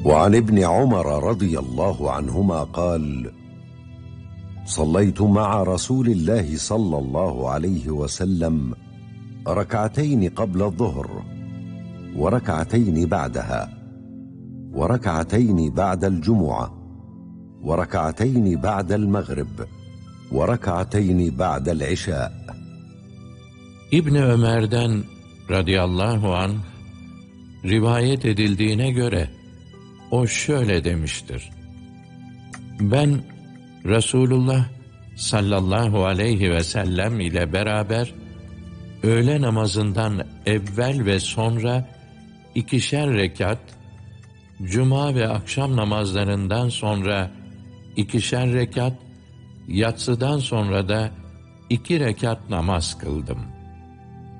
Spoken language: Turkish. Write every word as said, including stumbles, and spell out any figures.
وعن ابن عمر رضي الله عنهما قال: صليت مع رسول الله صلى الله عليه وسلم ركعتين قبل الظهر، وركعتين بعدها، وركعتين بعد الجمعة، وركعتين بعد المغرب، وركعتين بعد العشاء. İbni Ömer'den radıyallahu anh rivayet edildiğine göre o şöyle demiştir: Ben Resulullah sallallahu aleyhi ve sellem ile beraber öğle namazından evvel ve sonra ikişer rekat, cuma ve akşam namazlarından sonra ikişer rekat, yatsıdan sonra da iki rekat namaz kıldım.